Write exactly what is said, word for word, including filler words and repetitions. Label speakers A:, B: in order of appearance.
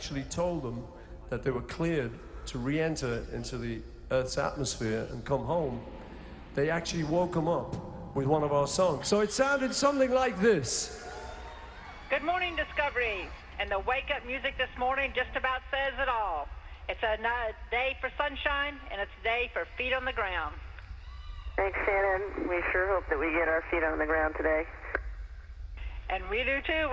A: actually told them that they were cleared to re-enter into the Earth's atmosphere and come home, they actually woke them up with one of our songs. So it sounded something like this.
B: Good morning, Discovery. And the wake-up music this morning just about says it all. It's a day for sunshine, and it's a day for feet on the ground.
C: Thanks, Shannon. We sure hope that we get our feet on the ground today.
B: And we do too.